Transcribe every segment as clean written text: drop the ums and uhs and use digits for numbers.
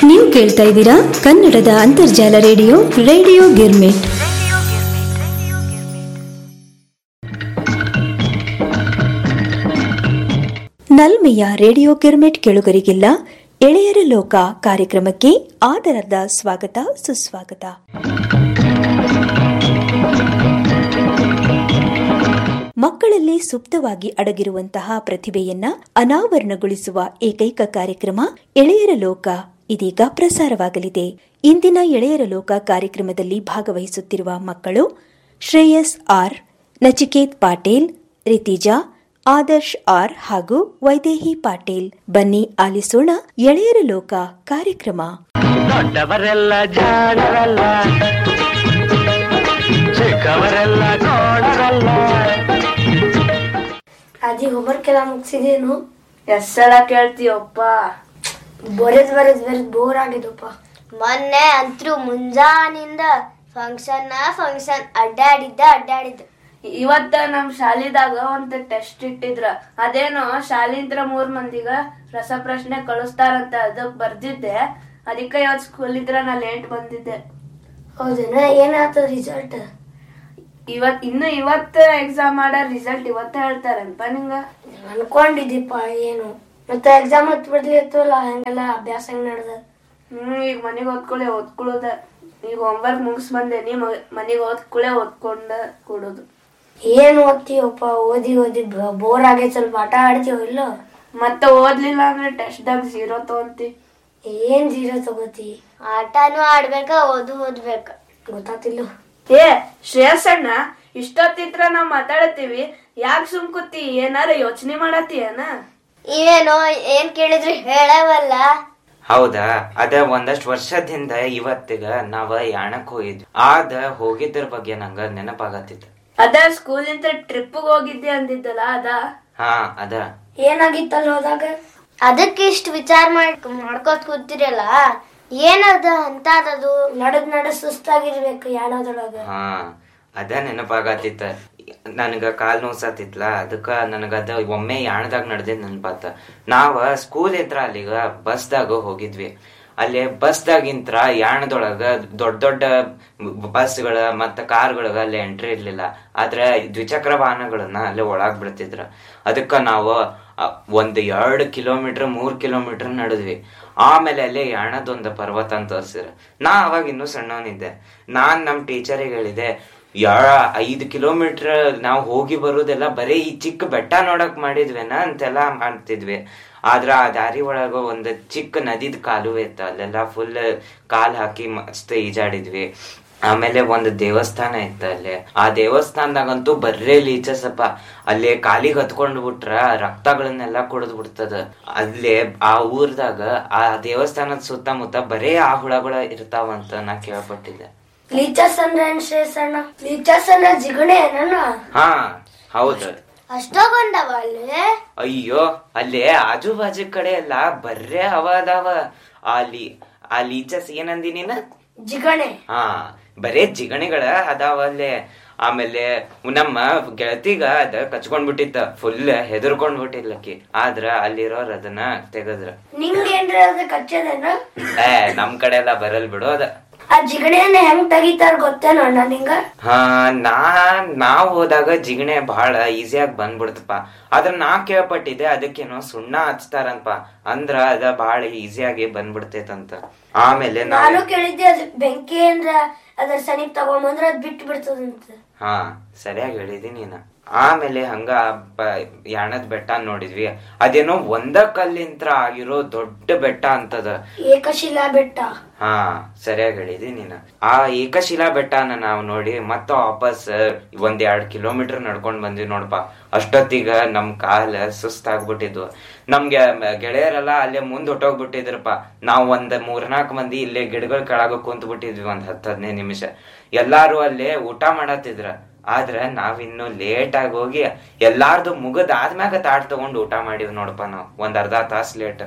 ನೀವು ಕೇಳ್ತಾ ಇದ್ದೀರಾ ಕನ್ನಡದ ಅಂತರ್ಜಾಲ radio radio girmit. ನಲ್ಮೆಯ radio girmit ಕೇಳುಗರಿಗೆಲ್ಲ ಎಳೆಯರ ಲೋಕ ಕಾರ್ಯಕ್ರಮಕ್ಕೆ ಆದರದ ಸ್ವಾಗತ ಸುಸ್ವಾಗತ. ಮಕ್ಕಳಲ್ಲಿ ಸುಪ್ತವಾಗಿ ಅಡಗಿರುವಂತಹ ಪ್ರತಿಭೆಯನ್ನ ಅನಾವರಣಗೊಳಿಸುವ ಏಕೈಕ ಕಾರ್ಯಕ್ರಮ ಎಳೆಯರ ಲೋಕ ಇದೀಗ ಪ್ರಸಾರವಾಗಲಿದೆ. ಇಂದಿನ ಎಳೆಯರ ಲೋಕ ಕಾರ್ಯಕ್ರಮದಲ್ಲಿ ಭಾಗವಹಿಸುತ್ತಿರುವ ಮಕ್ಕಳು ಶ್ರೇಯಸ್ ಆರ್, ನಚಿಕೇತ್ ಪಾಟೀಲ್, ರಿತಿಜಾ, ಆದರ್ಶ್ ಆರ್ ಹಾಗೂ ವೈದೇಹಿ ಪಾಟೀಲ್. ಬನ್ನಿ ಆಲಿಸೋಣ ಎಳೆಯರ ಲೋಕ ಕಾರ್ಯಕ್ರಮ. ದೊಡ್ಡವರೆಲ್ಲ ಜಾಣರಲ್ಲ, ಚಿಕ್ಕವರೆಲ್ಲ ನೋಡರಲ್ಲ. ಅಜ್ಜಿ ಹೋಮ್ವರ್ಕ್ ಎಲ್ಲ ಮುಗಿಸಿದೇನು? ಎಷ್ಟ್ ಸಲ ಕೇಳ್ತೀಯಪ್ಪ? ಬರೆದ್ ಬೋರ್ ಆಗಿದಪ್ಪ. ಮೊನ್ನೆ ಅಂತೂ ಮುಂಜಾನಿಂದ ಫಂಕ್ಷನ್ ಅಡ್ಡಾಡಿದ್ದ. ಇವತ್ತ ನಮ್ ಶಾಲಿದಾಗ ಒಂದ್ ಟೆಸ್ಟ್ ಇಟ್ಟಿದ್ರ. ಅದೇನೋ ಶಾಲಿಂತ್ರ 3 ಮಂದಿಗ ರಸಪ್ರಶ್ನೆ ಕಳಿಸ್ತಾರಂತ ಅದಕ್ ಬರ್ದಿದ್ದೆ. ಅದಕ್ಕೆ ಇವತ್ ಸ್ಕೂಲ್ ಇದ್ರ ನಾ ಲೇಟ್ ಬಂದಿದ್ದೆ. ಹೌದೇನ? ಏನಾಗ್ತದ ರಿಸಲ್ಟ್? ಇವತ್ತ ಎಕ್ಸಾಮ್ ಮಾಡೋ ರಿಸಲ್ಟ್ ಇವತ್ತ ಹೇಳ್ತಾರಲ್ಪ ನಿಂಗ? ಅನ್ಕೊಂಡಿದ್ದೀಪ ಏನು ಮತ್ತೆ ಎಕ್ಸಾಮ್ ಹತ್ ಬಿಡ್ಲಿತ್ತಲ್ಲ, ಹಂಗೆಲ್ಲ ಅಭ್ಯಾಸ ಹೆಂಗ್ ನಡ್ದ? ಈಗ ಮನೆಗ್ ಓದ್ಕೊಳ್ಳೋದ. ಈಗ ಹೋಮ್ವರ್ಕ್ ಮುಗಿಸ್ ಬಂದೆ. ನೀ ಮನೆಗ್ ಓದ್ಕೊಂಡ ಕೊಡೋದು. ಏನ್ ಓದ್ತೀವಪ್ಪ? ಓದಿ ಬೋರ್ ಆಗೈತ್. ಸ್ವಲ್ಪ ಆಟ ಆಡ್ತೀವ ಇಲ್ಲ? ಮತ್ತೆ ಓದ್ಲಿಲ್ಲ ಅಂದ್ರೆ ಟೆಸ್ಟ್ ದಾಗ 0 ತಗೊಂತಿ. ಏನ್ 0 ತಗೋತಿ? ಆಟನೂ ಆಡ್ಬೇಕ, ಓದ್ಬೇಕ. ಗೊತ್ತಾತಿಲ್ಲ. ಏ ಶ್ರೇಯಸಣ್ಣ, ಇಷ್ಟೊತ್ತಿದ್ರ ನಾವ್ ಮಾತಾಡತ್ತೀವಿ, ಯಾಕೆ ಸುಮ್ಕುತ್ತಿ? ಏನಾರ ಯೋಚನೆ ಮಾಡತ್ತೀಯನ? ಇವೇನೋ ಏನ್ ಕೇಳಿದ್ರು ಹೇಳವಲ್ಲ. ಹೌದಾ? ಅದ ಒಂದಷ್ಟು ವರ್ಷದಿಂದ ಇವತ್ತಿಗ ನಾವ ಯಾಣಕ್ ಹೋಗಿದ್ವಿ. ಹೋಗಿದ್ರ ಬಗ್ಗೆ ನಂಗ ನೆನಪಾಗತ್ತಿತ್ತು. ಅದ ಸ್ಕೂಲ್ ಇಂದ ಟ್ರಿಪ್ ಹೋಗಿದ್ದೆ ಅಂದಿದ್ದಲ್ಲ ಅದ? ಹಾ ಅದ. ಏನಾಗಿತ್ತಲ್ಲ ಹೋದಾಗ? ಅದಕ್ಕೆ ಇಷ್ಟ ವಿಚಾರ ಮಾಡ್ಕೋತ ಕೂತಿರಲ್ಲ. ಏನದ ಅಂತದದು? ನಡ ಸುಸ್ತಾಗಿರ್ಬೇಕು ಯಾಣದೊಳಗ. ಹಾ ಅದ ನೆನಪಾಗತ್ತಿತ್ತ. ನನ್ಗ ಕಾಲ್ ನೋಸತ್ತಿತ್ಲ, ಅದಕ್ಕ ನನಗದ ಒಮ್ಮೆ ಯಾಣದಾಗ ನಡ್ದಿದ್ ನೆನಪಾತ. ನಾವ ಸ್ಕೂಲ್ ಇದ್ರ ಅಲ್ಲಿಗ ಬಸ್ದಾಗ ಹೋಗಿದ್ವಿ. ಅಲ್ಲಿ ಬಸ್ದಾಗಿಂತ್ರ ಯಾಣದೊಳಗ ದೊಡ್ಡ ಬಸ್ಗಳ ಮತ್ತ ಕಾರ್ಗಳಗ ಅಲ್ಲಿ ಎಂಟ್ರಿ ಇರ್ಲಿಲ್ಲ. ಆದ್ರೆ ದ್ವಿಚಕ್ರ ವಾಹನಗಳನ್ನ ಅಲ್ಲಿ ಒಳಗ್ ಬಿಡ್ತಿದ್ರ. ಅದಕ್ಕ ನಾವು 1-2 ಕಿಲೋಮೀಟರ್ 3 ಕಿಲೋಮೀಟರ್ ನಡೆದ್ವಿ. ಆಮೇಲೆ ಅಲ್ಲಿ ಯಾಣದೊಂದು ಪರ್ವತ ಅಂತ ತೋರ್ಸಿದ್ರ. ನಾ ಅವಾಗ ಇನ್ನೂ ಸಣ್ಣವನಿದ್ದೆ. ನಾನ್ ನಮ್ ಟೀಚರಿಗೆ ಹೇಳಿದೆ, 5 ಕಿಲೋಮೀಟರ್ ನಾವು ಹೋಗಿ ಬರುದೆಲ್ಲ ಬರೀ ಈ ಚಿಕ್ಕ ಬೆಟ್ಟ ನೋಡಕ್ ಮಾಡಿದ್ವೇನ ಅಂತೆಲ್ಲಾ ಮಾಡ್ತಿದ್ವಿ. ಆದ್ರ ಆ ದಾರಿ ಒಳಗ ಒಂದ್ ಚಿಕ್ಕ ನದಿದ್ ಕಾಲುವೆ ಇತ್ತು. ಅಲ್ಲೆಲ್ಲ ಫುಲ್ ಕಾಲ್ ಹಾಕಿ ಮಸ್ತ್ ಈಜಾಡಿದ್ವಿ. ಆಮೇಲೆ ಒಂದು ದೇವಸ್ಥಾನ ಇತ್ತ ಅಲ್ಲಿ. ಆ ದೇವಸ್ಥಾನದಾಗಂತೂ ಬರ್ರೇ ಲೀಚಸಪ್ಪ. ಅಲ್ಲಿ ಕಾಲಿಗೆ ಹತ್ಕೊಂಡ್ ಬಿಟ್ರ ರಕ್ತಗಳನ್ನೆಲ್ಲ ಕುಡಿದ್ ಬಿಡ್ತದ. ಅಲ್ಲೇ ಆ ಊರ್ದಾಗ ಆ ದೇವಸ್ಥಾನದ ಸುತ್ತಮುತ್ತ ಬರೇ ಆ ಹುಳಗಳ ಇರ್ತಾವಂತ ನಾ ಕೇಳ್ಪಟ್ಟಿದ್ದೆ. ಲೀಚಸ್ ಅಂದ್ರೆ ಶ್ರೇಯಸಣ್ಣ? ಲೀಚಸ್ ಅಂದ್ರೆ ಜಿಗಣೆ ನನ್ನ? ಹಾ ಹೌದು. ಅಷ್ಟೊಂದವ ಅಲ್ಲಿ? ಅಯ್ಯೋ, ಅಲ್ಲೇ ಆಜು ಬಾಜು ಕಡೆ ಎಲ್ಲ ಬರ್ರೇ ಅದಾವ. ಆ ಲೀಚಸ್ ಏನಂದಿ ನೀನ? ಜಿಗಣೆ. ಹಾ, ಬರೇ ಜಿಗಣಿಗಳ ಅದಾವ ಅಲ್ಲೇ. ಆಮೇಲೆ ನಮ್ಮ ಗೆಳತಿಗ ಅದ ಕಚ್ಕೊಂಡ್ ಬಿಟ್ಟಿತ್ತ. ಫುಲ್ ಹೆದರ್ಕೊಂಡ್ ಬಿಟ್ಟಿಲ್ಲಕಿ. ಆದ್ರ ಅಲ್ಲಿರೋರ್ ಅದನ್ನ ತೆಗದ್ರ. ನಿಂಗೇನ್ರ ಅದ ಕಚ್ಚದೇನ? ನಮ್ ಕಡೆ ಎಲ್ಲ ಬರಲ್ ಬಿಡು ಅದ. ಆ ಜಿಗಣೆಯನ್ನ ಹೆಂಗ್ ತೆಗಿತಾರ ಗೊತ್ತೇನೋ ಅಣ್ಣ ನಿಂಗ? ಹಾ, ನಾವ್ ಹೋದಾಗ ಜಿಗಣೆ ಬಹಳ ಈಸಿಯಾಗಿ ಬಂದ್ಬಿಡ್ತಪ್ಪ. ಆದ್ರ ನಾ ಕೇಳ್ಪಟ್ಟಿದ್ದೆ ಅದಕ್ಕೇನೋ ಸುಣ್ಣ ಹಚ್ತಾರಂತ. ಅಂದ್ರ ಅದ ಬಹಳ ಈಸಿಯಾಗಿ ಬಂದ್ಬಿಡ್ತೈತಂತ. ಆಮೇಲೆ ನಾನು ಕೇಳಿದ್ದೆ, ಅದ್ ಬೆಂಕಿ ಏನ್ರ ಅದ್ರ ಸನಿಪ್ ತಗೊಂಬಂದ್ರ ಅದ್ ಬಿಟ್ಟು ಬಿಡ್ತದಂತ. ಹಾ, ಸರಿಯಾಗಿ ಹೇಳಿದಿ ನೀನ. ಆಮೇಲೆ ಹಂಗ ಯಾಣದ್ ಬೆಟ್ಟ ನೋಡಿದ್ವಿ. ಅದೇನೋ ಒಂದ ಕಲ್ಲಿಂತ್ರ ಆಗಿರೋ ದೊಡ್ಡ ಬೆಟ್ಟ ಅಂತದ. ಏಕಶಿಲಾ ಬೆಟ್ಟ. ಹಾ, ಸರಿಯಾಗಿ ಹೇಳಿದಿ ನೀನ. ಆ ಏಕಶಿಲಾ ಬೆಟ್ಟನ ನಾವ್ ನೋಡಿ ಮತ್ತ ವಾಪಸ್ 1-2 ಕಿಲೋಮೀಟರ್ ನಡ್ಕೊಂಡ್ ಬಂದ್ವಿ ನೋಡಪ್ಪ. ಅಷ್ಟೊತ್ತಿಗ ನಮ್ ಕಾಲ ಸುಸ್ತಾಗ್ಬಿಟ್ಟಿದ್ವು. ನಮ್ಗೆ ಗೆಳೆಯರೆಲ್ಲ ಅಲ್ಲೇ ಮುಂದ್ ಹೊಟ್ಟೋಗ್ಬಿಟ್ಟಿದ್ರಪ್ಪ. ನಾವ್ 3-4 ಮಂದಿ ಇಲ್ಲೇ ಗಿಡಗಳ ಕೆಳಗ ಕುಂತ್ ಬಿಟ್ಟಿದ್ವಿ 10-15 ನಿಮಿಷ. ಎಲ್ಲಾರು ಅಲ್ಲೇ ಊಟ ಮಾಡತ್ತಿದ್ರ. ಆದ್ರ ನಾವಿನ್ನು ಲೇಟ್ ಆಗಿ ಹೋಗಿ ಎಲ್ಲಾರ್ದು ಮುಗದಾದ್ಮ್ಯಾಗ ತಾಟ್ ತಗೊಂಡ್ ಊಟ ಮಾಡಿವ್ ನೋಡಪ್ಪ. ನಾವ್ 1 ಅರ್ಧ ತಾಸ್ ಲೇಟ್.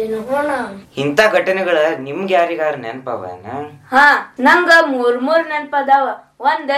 ಇಂತ ಘಟನೆಗಳ ನಿಮ್ಗೆ ಯಾರಿಗಾರ ನೆನಪವೇನ? ಹಾ, ನಂಗ 3 ನೆನಪದಾವ. ಒಂದ್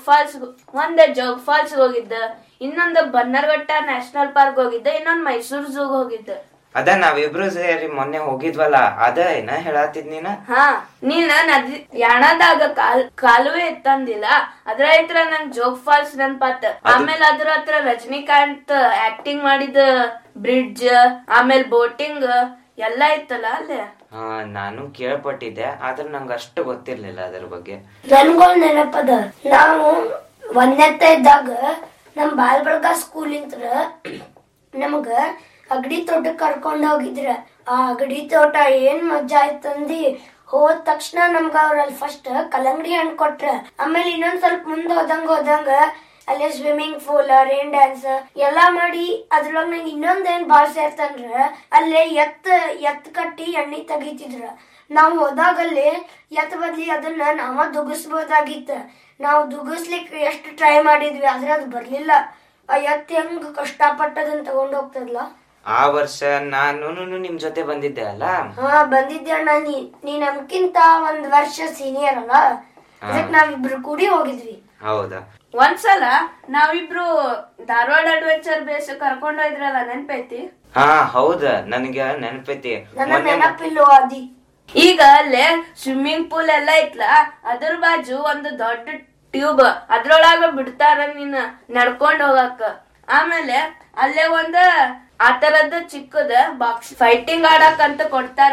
ಜೋಗ್ ಫಾಲ್ಸ್ ಹೋಗಿದ್ದ, ಇನ್ನೊಂದು ಬನ್ನರ್ಘಟ್ಟ ನ್ಯಾಷನಲ್ ಪಾರ್ಕ್ ಹೋಗಿದ್ದ, ಇನ್ನೊಂದ್ ಮೈಸೂರ್ ಝೂಗ್ ಹೋಗಿದ್ದ. ಅದ ನಾವಿಬ್ರು ಸೇರಿ ಮೊನ್ನೆ ಹೋಗಿದ್ವಲ್ಲ ಅದ ಏನ ಹೇಳತ್ತಿದ್ ನೀನ? ಹಾ, ನೀನ ನದಿ ಯಾಣದಾಗ ಕಾಲುವೆ ಇತ್ತಂದಿಲ್ಲ, ಅದ್ರ ಹತ್ರ ನಂಗ್ ಜೋಗ್ ಫಾಲ್ಸ್ ನೆನ್ಪಾತ. ಆಮೇಲೆ ಅದ್ರ ಹತ್ರ ರಜನಿಕಾಂತ್ ಆಕ್ಟಿಂಗ್ ಮಾಡಿದ ಬ್ರಿಡ್ಜ್, ಆಮೇಲೆ ಬೋಟಿಂಗ್ ಎಲ್ಲಾ ಇತ್ತಲ್ಲ ಅಲ್ಲೇ. ಹಾ, ನಾನು ಕೇಳ್ಪಟ್ಟಿದ್ದೆ, ಆದ್ರೆ ನಂಗೆ ಅಷ್ಟು ಗೊತ್ತಿರ್ಲಿಲ್ಲ ಅದ್ರ ಬಗ್ಗೆ. ನನ್ಗೊಂದ್ ನೆನಪದ, ನಾವು 1ನೇ ಇದ್ದಾಗ ನಮ್ ಬಾಲ್ಬಳಗ ಸ್ಕೂಲಿಂತ್ರ ನಮಗ ಅಗಡಿ ತೋಟಕ್ ಕರ್ಕೊಂಡ್ ಹೋಗಿದ್ರ. ಆ ಅಗಡಿ ತೋಟ ಏನ್ ಮಜಾ ಆಯ್ತಂದಿ. ಹೋದ ತಕ್ಷಣ ನಮ್ಗ ಅವ್ರಲ್ಲಿ ಫಸ್ಟ್ ಕಲ್ಲಂಗಡಿ ಹಣ್ಣು ಕೊಟ್ರ. ಆಮೇಲೆ ಇನ್ನೊಂದ್ ಸ್ವಲ್ಪ ಮುಂದ್ ಹೋದಂಗ ಅಲ್ಲೇ ಸ್ವಿಮ್ಮಿಂಗ್ ಪೂಲ್, ರೇನ್ ಡ್ಯಾನ್ಸ್ ಎಲ್ಲಾ ಮಾಡಿ ಅದ್ರೊಳಗ ನಂಗೆ ಇನ್ನೊಂದೇನ್ ಬಾಳ್ ಸೇರ್ತಂದ್ರ ಅಲ್ಲೇ ಎತ್ ಕಟ್ಟಿ ಎಣ್ಣೆ ತೆಗಿತಿದ್ರ. ನಾವ್ ಹೋದಾಗಲ್ಲಿ ಎತ್ ಬದ್ಲಿ ಅದನ್ನ ನಾವ ದುಗಿಸ್ಬೋದಾಗಿತ್ತ. ನಾವು ದುಗಿಸ್ಲಿಕ್ಕೆ ಎಷ್ಟು ಟ್ರೈ ಮಾಡಿದ್ವಿ, ಆದ್ರೆ ಅದು ಬರ್ಲಿಲ್ಲ. ಆ ಎತ್ ಹೆಂಗ್ ಕಷ್ಟಪಟ್ಟದನ್ನ ತಗೊಂಡ್ ಹೋಗ್ತದಲ್ಲ. ಆ ವರ್ಷ ನಾನು ನಿಮ್ ಜೊತೆ ಬಂದಿದ್ದೆ ಅಲ್ಲ? ಹಾ, ಬಂದಿದ್ದೆ ಅಣ್ಣ. ನೀ ನಮ್ಕಿಂತ 1 ವರ್ಷ ಸೀನಿಯರ್ ಅಲ್ಲ, ಅದಕ್ಕೆ ನಾವಿಬ್ರು ಕೂಡಿ ಹೋಗಿದ್ವಿ. ಹೌದಾ? ಒಂದ್ಸಲ ನಾವಿಬ್ರು ಧಾರವಾಡ ಅಡ್ವೆಂಚರ್ ಬೇಸ್ ಕರ್ಕೊಂಡ್ ಹೋಯ್ದ್ರಲ್ಲ, ನೆನ್ಪೈತಿ? ಹಾ ಹೌದ, ನನಗೆ ನೆನಪೈತಿ. ನನ್ನ ನೆನಪಿಲ್ಲೋ ಅದಿ. ಈಗ ಅಲ್ಲೇ ಸ್ವಿಮ್ಮಿಂಗ್ ಪೂಲ್ ಎಲ್ಲಾ ಐತ್ಲಾ, ಅದ್ರ ಬಾಜು ಒಂದು ದೊಡ್ಡ ಟ್ಯೂಬ್, ಅದ್ರೊಳಗ ಬಿಡ್ತಾರ ನೀನ್ ನಡ್ಕೊಂಡ್ ಹೋಗಕ್. ಆಮೇಲೆ ಅಲ್ಲೇ ಒಂದ್ ಆ ತರದ್ ಚಿಕ್ಕದ ಬಾಕ್ಸ್ ಫೈಟಿಂಗ್ ಆಡಕ್ ಅಂತ ಕೊಡ್ತಾರ.